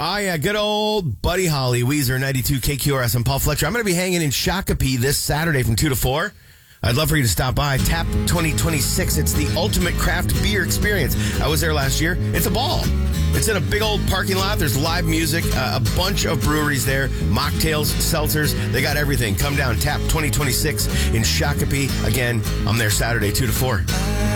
Oh, yeah, good old Buddy Holly, Weezer, 92 KQRS. I'm Paul Fletcher. I'm going to be hanging in Shakopee this Saturday from 2 to 4. I'd love for you to stop by. TAP 2026. It's the ultimate craft beer experience. I was there last year. It's a ball. It's in a big old parking lot. There's live music, a bunch of breweries there, mocktails, seltzers. They got everything. Come down, TAP 2026 in Shakopee. Again, I'm there Saturday, 2 to 4.